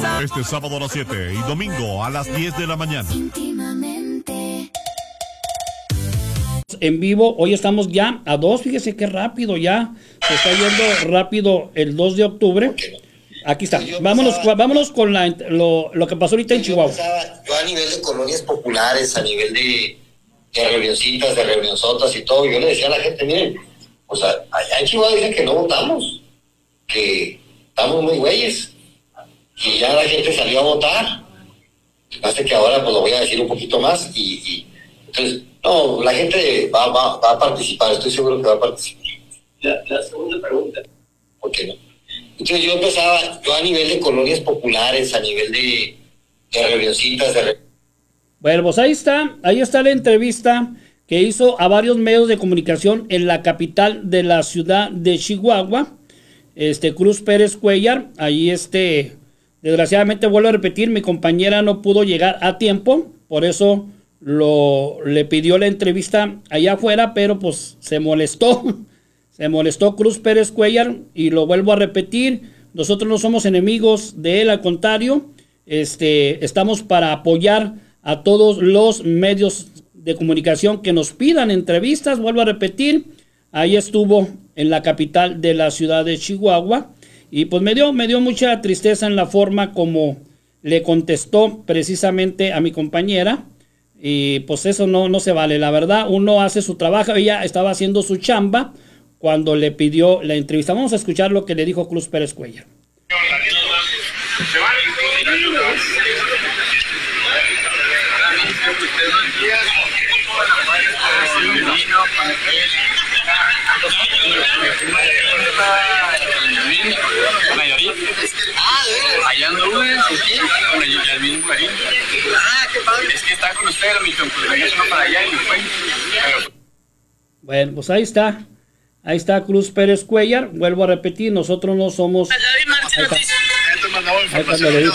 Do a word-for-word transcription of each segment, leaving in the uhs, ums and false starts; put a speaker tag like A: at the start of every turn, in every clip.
A: Este sábado a las siete y domingo a las diez de la mañana.
B: En vivo, hoy estamos ya a dos, fíjese qué rápido ya, se está yendo rápido el dos de octubre. Aquí está, vámonos, vámonos con la, lo, lo que pasó ahorita en Chihuahua.
C: Yo a nivel de colonias populares, a nivel de, de reunioncitas, de reunionzotas y todo, yo le decía a la gente, miren, o sea, allá en Chihuahua dicen que no votamos, que estamos muy güeyes, y ya la gente salió a votar, hasta que ahora pues lo voy a decir un poquito más, y, y entonces, no, la gente va, va, va a participar, estoy seguro que va a participar. La, la segunda pregunta, ¿por qué no? Entonces yo empezaba, yo a nivel de colonias populares, a nivel de, de reunioncitas, de... Re...
B: Bueno, pues ahí está, ahí está la entrevista que hizo a varios medios de comunicación en la capital de la ciudad de Chihuahua, este Cruz Pérez Cuellar. Ahí este, desgraciadamente vuelvo a repetir, mi compañera no pudo llegar a tiempo, por eso lo le pidió la entrevista allá afuera, pero pues se molestó. Se molestó Cruz Pérez Cuellar y lo vuelvo a repetir, nosotros no somos enemigos de él, al contrario, este, estamos para apoyar a todos los medios de comunicación que nos pidan entrevistas. Vuelvo a repetir, ahí estuvo en la capital de la ciudad de Chihuahua y pues me dio, me dio mucha tristeza en la forma como le contestó precisamente a mi compañera. Y pues eso no, no se vale, la verdad, uno hace su trabajo, ella estaba haciendo su chamba cuando le pidió la entrevista. Vamos a escuchar lo que le dijo Cruz Pérez Cuellar.
D: Allá ando uno, sí, con el mismo cariño. Ah, qué padre. Es que está con usted, mi pues venía uno para allá y me fue.
B: Bueno, pues ahí está. Ahí está Cruz Pérez Cuellar. Vuelvo a repetir, nosotros no somos... Ahí está. Ahí está, le dijo.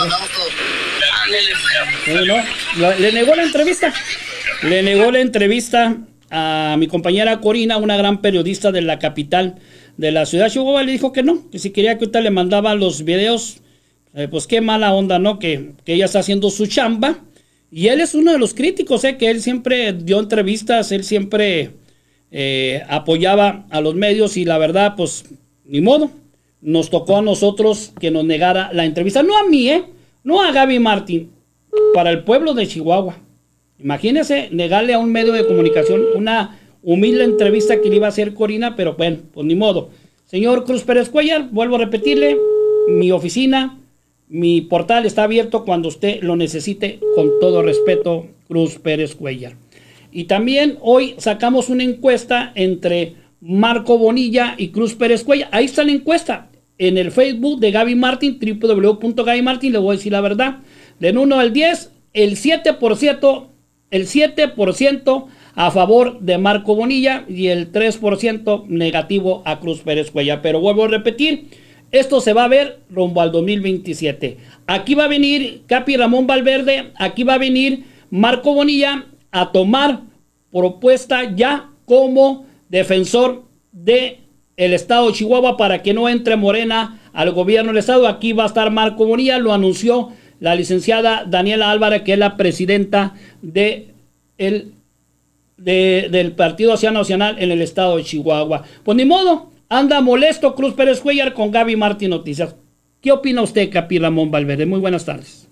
B: Sí, ¿no? Le negó la entrevista. Le negó la entrevista a mi compañera Corina, una gran periodista de la capital de la ciudad de Chihuahua. Le dijo que no, que si quería que ahorita le mandaba los videos. Eh, pues qué mala onda, ¿no? Que, que ella está haciendo su chamba. Y él es uno de los críticos, ¿eh? Que él siempre dio entrevistas, él siempre eh, apoyaba a los medios y la verdad, pues, ni modo. Nos tocó a nosotros que nos negara la entrevista. No a mí, ¿eh? No a Gaby Martín. Para el pueblo de Chihuahua. Imagínese negarle a un medio de comunicación una humilde entrevista que le iba a hacer Corina, pero bueno, pues ni modo. Señor Cruz Pérez Cuellar, vuelvo a repetirle, mi oficina, mi portal está abierto cuando usted lo necesite, con todo respeto, Cruz Pérez Cuellar. Y también hoy sacamos una encuesta entre Marco Bonilla y Cruz Pérez Cuellar. Ahí está la encuesta en el Facebook de Gaby Martín, doble u doble u doble u punto gaby martin. Le voy a decir la verdad. Del uno al diez, el siete por ciento, el siete por ciento a favor de Marco Bonilla y el tres por ciento negativo a Cruz Pérez Cuellar. Pero vuelvo a repetir, esto se va a ver rumbo al dos mil veintisiete. Aquí va a venir Capi Ramón Valverde, aquí va a venir Marco Bonilla a tomar propuesta ya como defensor de el estado de Chihuahua para que no entre Morena al gobierno del estado. Aquí va a estar Marco Bonilla, lo anunció la licenciada Daniela Álvarez, que es la presidenta de el, de, del Partido Acción Nacional en el estado de Chihuahua. Pues ni modo, anda molesto Cruz Pérez Cuellar con Gaby Martín Noticias. ¿Qué opina usted, Capi Ramón Valverde? Muy buenas tardes.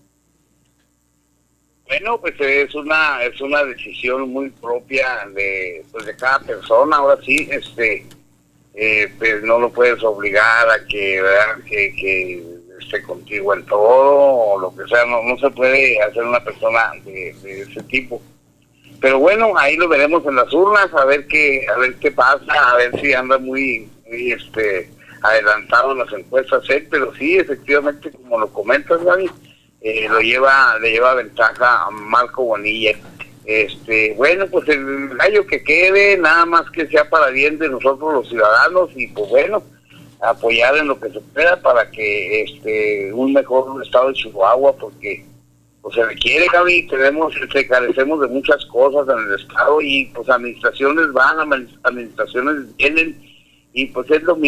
E: Bueno, pues es una es una decisión muy propia de, pues de cada persona. Ahora sí, este eh, pues no lo puedes obligar a que, ¿verdad? que, que esté contigo en todo o lo que sea. No, no se puede hacer una persona de, de ese tipo. Pero bueno, ahí lo veremos en las urnas, a ver qué a ver qué pasa, a ver si anda muy, muy este adelantado en las encuestas él, pero sí, efectivamente, como lo comentas, Gaby, eh, lo lleva, le lleva ventaja a Marco Bonilla. Este, bueno, pues el gallo que quede, nada más que sea para bien de nosotros los ciudadanos, y pues bueno, apoyar en lo que se pueda para que este un mejor estado de Chihuahua, porque pues se requiere, Gaby, tenemos, este, carecemos de muchas cosas en el estado, y pues administraciones van, administraciones vienen, y pues es lo mismo.